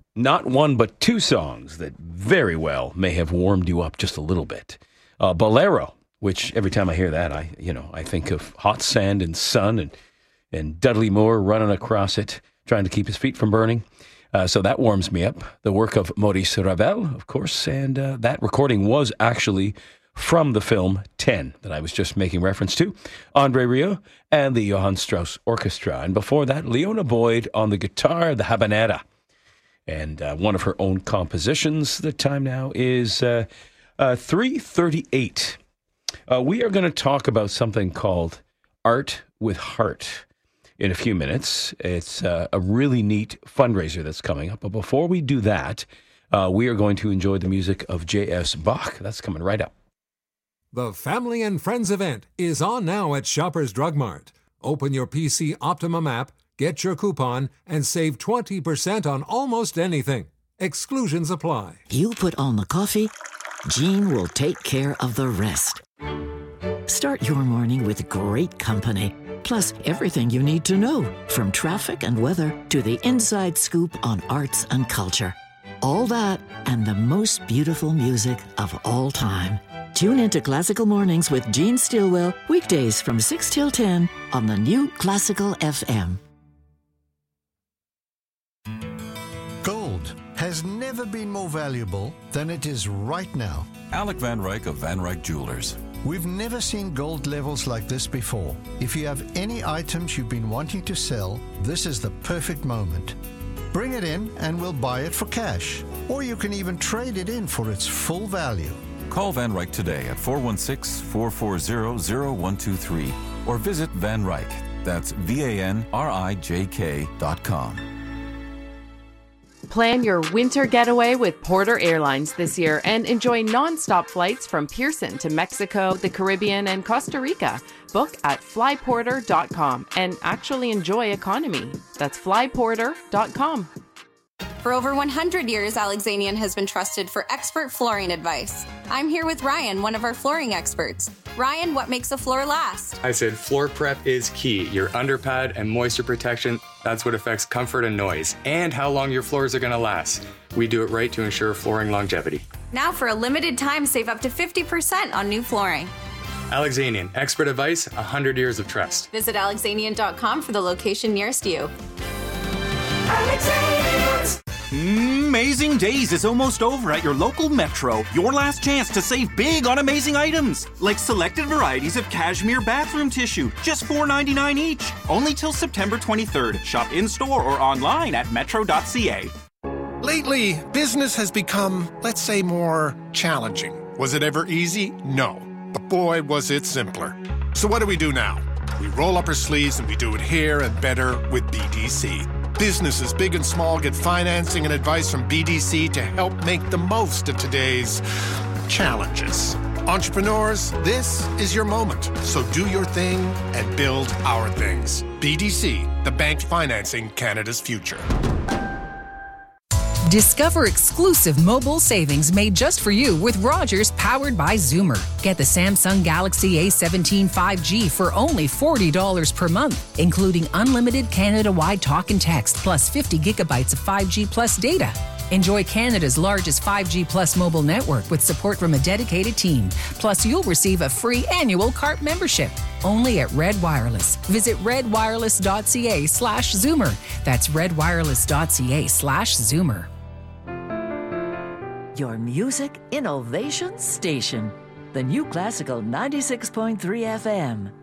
not one but two songs that very well may have warmed you up just a little bit. Bolero, which every time I hear that, I think of hot sand and sun and Dudley Moore running across it, trying to keep his feet from burning. So that warms me up. The work of Maurice Ravel, of course, and that recording was actually from the film 10 that I was just making reference to. Andre Rieu and the Johann Strauss Orchestra. And before that, Leona Boyd on the guitar, the Habanera. And one of her own compositions. The time now is 3:38. We are going to talk about something called Art with Heart in a few minutes. It's a really neat fundraiser that's coming up. But before we do that, we are going to enjoy the music of J.S. Bach. That's coming right up. The Family and Friends event is on now at Shoppers Drug Mart. Open your PC Optimum app, get your coupon, and save 20% on almost anything. Exclusions apply. You put on the coffee, Jean will take care of the rest. Start your morning with great company, plus everything you need to know, from traffic and weather to the inside scoop on arts and culture. All that and the most beautiful music of all time. Tune into Classical Mornings with Jean Stillwell, weekdays from 6 till 10 on the new Classical FM. Gold has never been more valuable than it is right now. Alec Van Ryk of Van Ryk Jewelers. We've never seen gold levels like this before. If you have any items you've been wanting to sell, this is the perfect moment. Bring it in and we'll buy it for cash. Or you can even trade it in for its full value. Call Van Ryk today at 416-440-0123 or visit Van Ryk. That's VANRIJK.com. Plan your winter getaway with Porter Airlines this year and enjoy non-stop flights from Pearson to Mexico, the Caribbean, and Costa Rica. Book at flyporter.com and actually enjoy economy. That's flyporter.com. For over 100 years, Alexanian has been trusted for expert flooring advice. I'm here with Ryan, one of our flooring experts. Ryan, what makes a floor last? I said floor prep is key. Your underpad and moisture protection, that's what affects comfort and noise, and how long your floors are going to last. We do it right to ensure flooring longevity. Now for a limited time, save up to 50% on new flooring. Alexanian, expert advice, 100 years of trust. Visit alexanian.com for the location nearest you. Amazing Days is almost over at your local Metro. Your last chance to save big on amazing items, like selected varieties of cashmere bathroom tissue, just $4.99 each. Only till September 23rd. Shop in-store or online at metro.ca. Lately, business has become, let's say, more challenging. Was it ever easy? No. But boy, was it simpler. So what do we do now? We roll up our sleeves and we do it here and better with BDC. Businesses big and small get financing and advice from BDC to help make the most of today's challenges. Entrepreneurs, this is your moment. So do your thing and build our things. BDC, the bank financing Canada's future. Discover exclusive mobile savings made just for you with Rogers, powered by Zoomer. Get the Samsung Galaxy A17 5G for only $40 per month, including unlimited Canada-wide talk and text, plus 50 gigabytes of 5G plus data. Enjoy Canada's largest 5G plus mobile network with support from a dedicated team. Plus, you'll receive a free annual CARP membership. Only at Red Wireless. Visit redwireless.ca/Zoomer. That's redwireless.ca/Zoomer. Your music innovation station. The new Classical 96.3 FM.